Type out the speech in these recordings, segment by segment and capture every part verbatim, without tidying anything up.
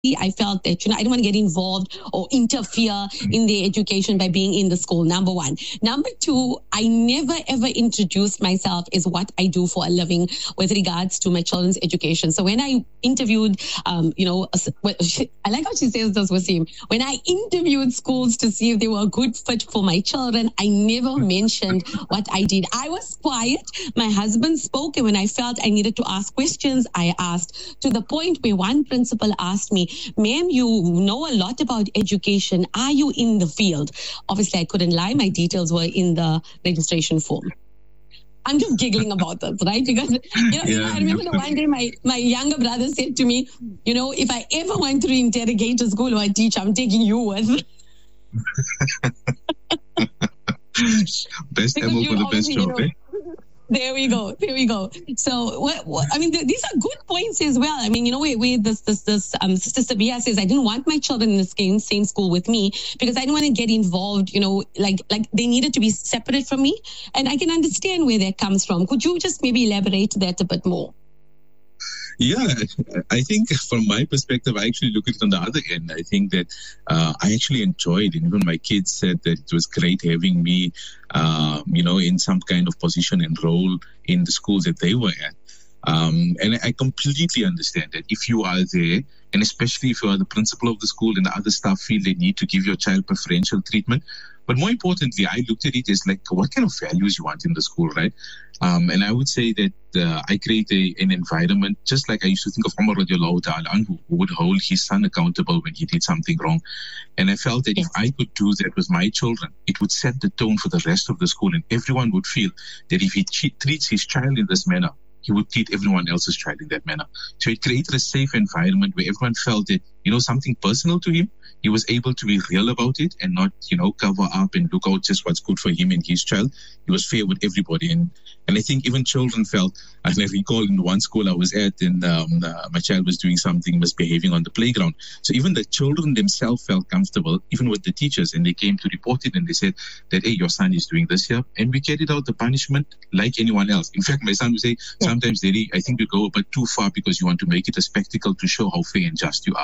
I felt that, you know, I didn't want to get involved or interfere in their education by being in the school, number one. Number two, I never ever introduced myself as what I do for a living with regards to my children's education. So when I interviewed, um, you know, I like how she says this, Wasim. When I interviewed schools to see if they were a good fit for my children, I never mentioned what I did. I was quiet. My husband spoke, and when I felt I needed to ask questions, I asked, to the point where one principal asked me, ma'am, you know a lot about education. Are you in the field? Obviously, I couldn't lie. My details were in the registration form. I'm just giggling about this, right? Because, you know, yeah. you know, I remember the one day my, my younger brother said to me, you know, if I ever went through interrogator school or a teacher, I'm taking you with. Best ammo for the best job, you know, eh? There we go. There we go. So, what, what, I mean, th- these are good points as well. I mean, you know, we, we this, this, this, um, Sister Sabia says, I didn't want my children in the same, same school with me because I didn't want to get involved, you know, like, like they needed to be separate from me. And I can understand where that comes from. Could you just maybe elaborate that a bit more? Yeah, I think from my perspective, I actually look at it on the other end. I think that uh, I actually enjoyed it. Even my kids said that it was great having me, uh, you know, in some kind of position and role in the schools that they were at. Um, and I completely understand that if you are there, and especially if you are the principal of the school and the other staff feel they need to give your child preferential treatment. But more importantly, I looked at it as like, what kind of values you want in the school, right? Um, and I would say that uh, I create a, an environment, just like I used to think of Umar radiallahu ta'ala anhu, who would hold his son accountable when he did something wrong. And I felt that if I could do that with my children, it would set the tone for the rest of the school, and everyone would feel that if he che- treats his child in this manner, he would treat everyone else's child in that manner. So it created a safe environment where everyone felt that, you know, something personal to him. He was able to be real about it and not, you know, cover up and look out just what's good for him and his child. He was fair with everybody. And and I think even children felt, and I recall in one school I was at, and um, uh, my child was doing something, misbehaving on the playground. So even the children themselves felt comfortable, even with the teachers, and they came to report it and they said that, hey, your son is doing this here. And we carried out the punishment like anyone else. In fact, my son would say, yeah. sometimes, Daddy, I think you go a bit too far because you want to make it a spectacle to show how fair and just you are.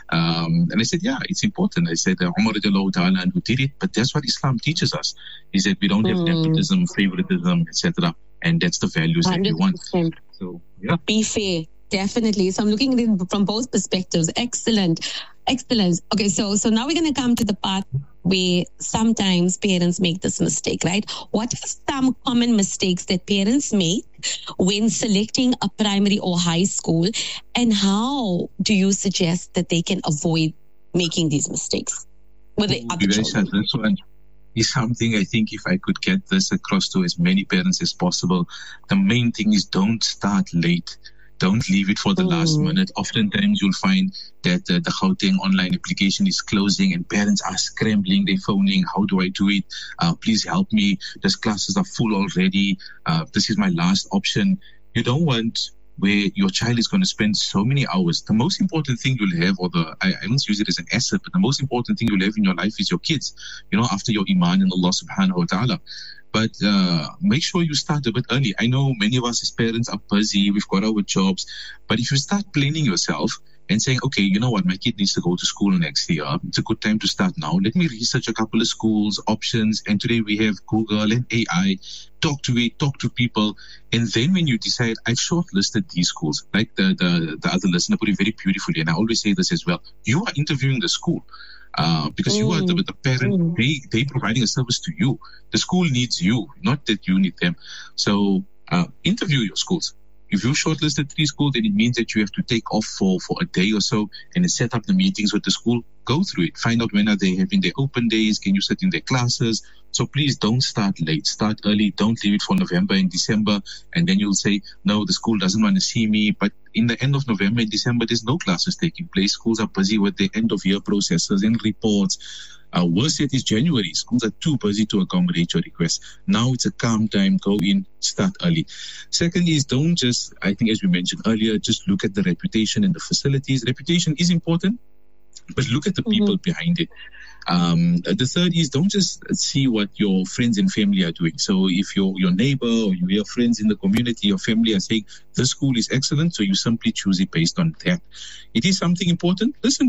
Um, and I said, yeah, it's important. I said, uh, Umar radiallahu ta'ala who did it, but that's what Islam teaches us. He said, we don't have mm. nepotism, favoritism, et cetera. And that's the values one hundred percent that we want. So, yeah. Be fair, definitely. So I'm looking at it from both perspectives. Excellent. Excellent. Okay, so so now we're going to come to the part where sometimes parents make this mistake, right? What are some common mistakes that parents make when selecting a primary or high school, and how do you suggest that they can avoid making these mistakes with the other children? This one is something I think if I could get this across to as many parents as possible, the main thing is don't start late. Don't leave it for the mm. last minute. Oftentimes you'll find that uh, the Gauteng online application is closing and parents are scrambling, they're phoning, how do I do it? Uh, please help me. These classes are full already. Uh, this is my last option. You don't want where your child is going to spend so many hours. The most important thing you'll have, or the, I, I don't use it as an asset, but the most important thing you'll have in your life is your kids, you know, after your iman in Allah subhanahu wa ta'ala. But uh, make sure you start a bit early. I know many of us as parents are busy, we've got our jobs, but if you start planning yourself and saying, okay, you know what, my kid needs to go to school next year, it's a good time to start now. Let me research a couple of schools, options, and today we have Google and A I. Talk to it, talk to people, and then when you decide, I've shortlisted these schools, like the, the, the other listener put it very beautifully, and I always say this as well, you are interviewing the school. Uh, because mm. you are the, the parent, mm. they they providing a service to you. The school needs you, not that you need them. So uh, interview your schools. If you shortlisted three schools, then it means that you have to take off for, for a day or so and set up the meetings with the school. Go through it. Find out when are they having their open days. Can you sit in their classes? So please don't start late. Start early. Don't leave it for November and December. And then you'll say, no, the school doesn't want to see me. But in the end of November and December, there's no classes taking place. Schools are busy with their end of year processes and reports. Uh, worst yet is January. Schools are too busy to accommodate your requests. Now it's a calm time. Go in, start early. Second is don't just, I think as we mentioned earlier, just look at the reputation and the facilities. Reputation is important, but look at the people mm-hmm. behind it. Um, the third is don't just see what your friends and family are doing. So if your your neighbor or your friends in the community, your family are saying this school is excellent, so you simply choose it based on that. It is something important. Listen